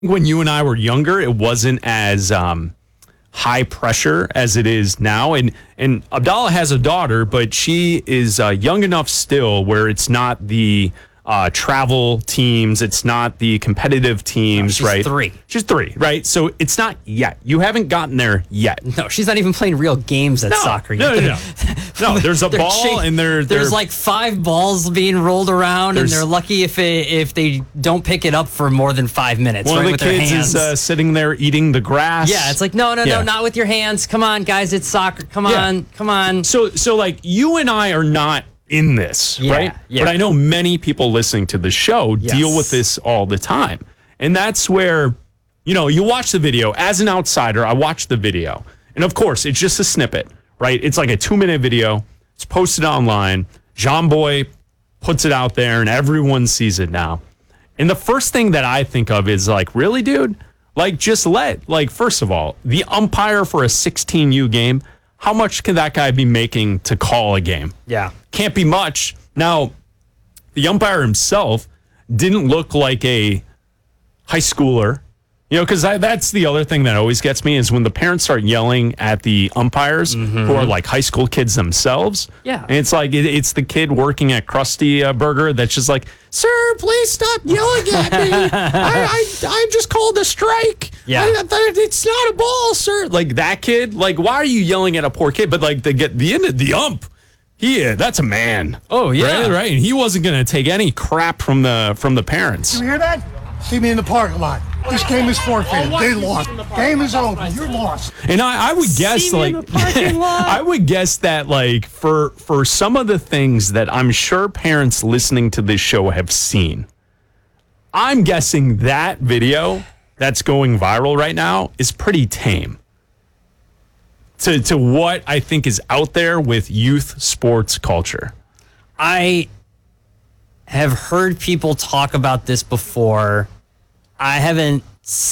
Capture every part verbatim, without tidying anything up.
when you and I were younger, it wasn't as um, high pressure as it is now. And and Abdallah has a daughter, but she is uh, young enough still where it's not the uh, travel teams, it's not the competitive teams, no, she's right? Three. She's three, right? So it's not yet. You haven't gotten there yet. No, she's not even playing real games at no, soccer no, yet. No, no, no. There's a ball, cha- and there there's like five balls being rolled around, and they're lucky if it, if they don't pick it up for more than five minutes. One right, of with the their kids hands. is uh, sitting there eating the grass. Yeah, it's like no, no, yeah. no, not with your hands. Come on, guys, it's soccer. Come yeah. on, come on. So, so like you and I are not in this, yeah, right? Yeah. But I know many people listening to the show yes. deal with this all the time. And that's where, you know, you watch the video. As an outsider, I watch the video. And of course, it's just a snippet, right? It's like a two-minute video. It's posted online. John Boy puts it out there, and everyone sees it now. And the first thing that I think of is like, really, dude? Like, just let, like, first of all, the umpire for a sixteen U game, how much can that guy be making to call a game? Yeah. Can't be much. Now, the umpire himself didn't look like a high schooler, you know, because that's the other thing that always gets me is when the parents start yelling at the umpires mm-hmm. who are like high school kids themselves. Yeah. And it's like, it, it's the kid working at Krusty uh, Burger that's just like, sir, please stop yelling at me. I, I, I just called a strike. Yeah. I, I, it's not a ball, sir. Like that kid, like, why are you yelling at a poor kid? But like, they get the end of the ump. Yeah, that's a man. Oh yeah, right, right. And he wasn't going to take any crap from the from the parents. You hear that? See me in the parking lot. This game is forfeited. They lost. Game is over. You're lost. And I, I would guess, See me like, in the parking lot. I would guess that, like, for for some of the things that I'm sure parents listening to this show have seen, I'm guessing that video that's going viral right now is pretty tame. To, to what I think is out there with youth sports culture. I have heard people talk about this before. I haven't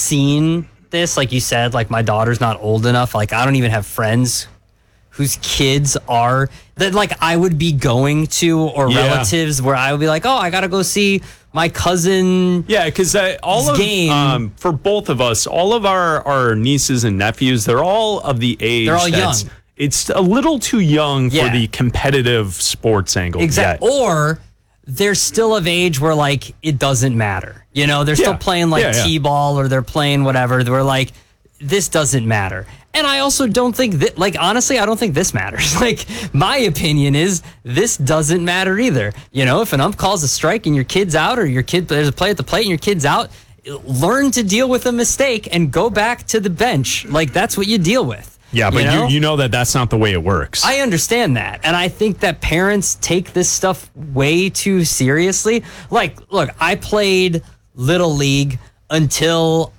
seen this, like you said, like my daughter's not old enough. Like I don't even have friends whose kids are that like I would be going to or yeah. relatives where I would be like, oh, I got to go see my cousin. Yeah, because uh, all of game. Um, for both of us, all of our, our nieces and nephews, they're all of the age. They're all that's, young. It's a little too young yeah. for the competitive sports angle. Exactly. Or they're still of age where like it doesn't matter. You know, they're yeah. still playing like yeah, yeah. T-ball or they're playing whatever. They're like, this doesn't matter. And I also don't think that, like, honestly, I don't think this matters. Like, my opinion is this doesn't matter either. You know, if an ump calls a strike and your kid's out or your kid, there's a play at the plate and your kid's out, learn to deal with a mistake and go back to the bench. Like, that's what you deal with. Yeah, but you know, you, you know that that's not the way it works. I understand that. And I think that parents take this stuff way too seriously. Like, look, I played Little League until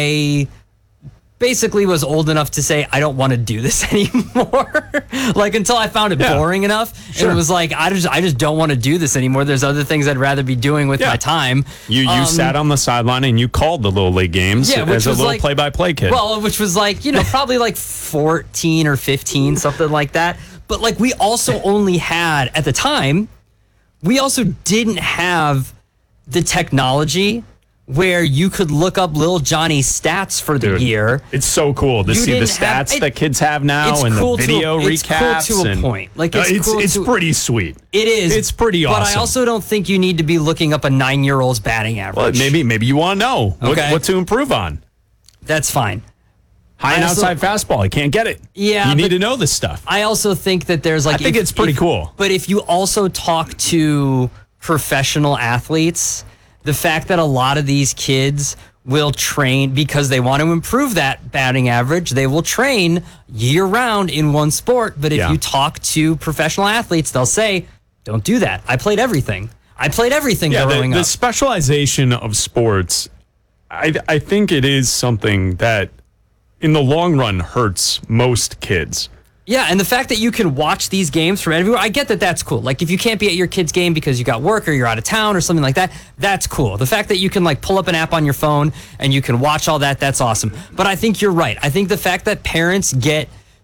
I basically was old enough to say, I don't want to do this anymore. Like until I found it yeah. boring enough. Sure. And it was like, I just I just don't want to do this anymore. There's other things I'd rather be doing with yeah. my time. You you um, sat on the sideline and you called the Little League games yeah, as a little like, play-by-play kid. Well, which was like, you know, probably like fourteen or fifteen, something like that. But like we also only had, at the time, we also didn't have the technology where you could look up Lil Johnny's stats for the Dude, year. It's so cool to you see the stats have, it, that kids have now and cool the video to, recaps. It's cool to and, a point. Like it's uh, it's, cool it's to, pretty sweet. It is. It's pretty awesome. But I also don't think you need to be looking up a nine-year-old's batting average. Well, maybe maybe you want to know what, okay. what to improve on. That's fine. High and outside fastball. I can't get it. Yeah, you need to know this stuff. I also think that there's like. I think if, it's pretty if, cool. But if you also talk to professional athletes, the fact that a lot of these kids will train because they want to improve that batting average. They will train year round in one sport. But if yeah. you talk to professional athletes, they'll say, don't do that. I played everything. I played everything yeah, growing the, the up. The specialization of sports, I, I think it is something that in the long run hurts most kids. Yeah, and the fact that you can watch these games from everywhere, I get that that's cool. Like, if you can't be at your kid's game because you got work or you're out of town or something like that, that's cool. The fact that you can, like, pull up an app on your phone and you can watch all that, that's awesome. But I think you're right. I think the fact that parents get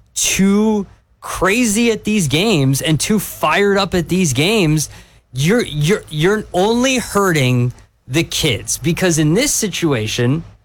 too crazy at these games and too fired up at these games, you're you're you're only hurting the kids. Because in this situation,